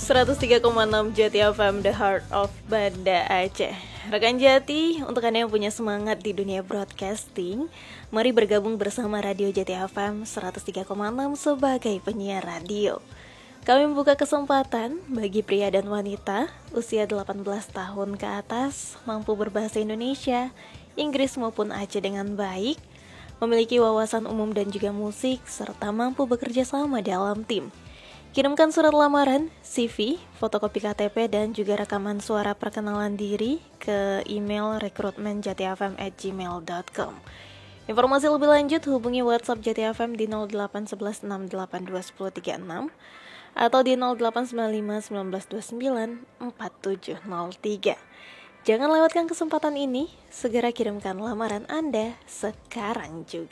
103,6 Jati FM, The Heart of Banda Aceh. Rekan Jati, untuk Anda yang punya semangat di dunia broadcasting, mari bergabung bersama Radio Jati FM 103,6 sebagai penyiar radio. Kami membuka kesempatan bagi pria dan wanita usia 18 tahun ke atas, mampu berbahasa Indonesia, Inggris maupun Aceh dengan baik, memiliki wawasan umum dan juga musik, serta mampu bekerja sama dalam tim. Kirimkan surat lamaran, CV, fotokopi KTP, dan juga rekaman suara perkenalan diri ke email rekrutmenjatifm@gmail.com. Informasi lebih lanjut hubungi WhatsApp Jati FM di 0811 682 1036 atau di 0895 1929 4703. Jangan lewatkan kesempatan ini, segera kirimkan lamaran Anda sekarang juga.